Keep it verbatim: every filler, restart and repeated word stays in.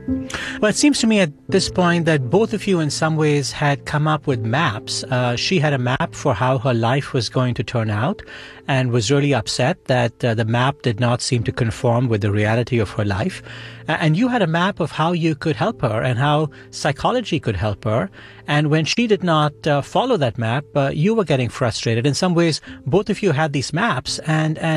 Well, it seems to me at this point that both of you in some ways had come up with maps. Uh, she had a map for how her life was going to turn out and was really upset that uh, the map did not seem to conform with the reality of her life. Uh, and you had a map of how you could help her and how psychology could help her. And when she did not uh, follow that map, uh, you were getting frustrated. In some ways, both of you had these maps and, and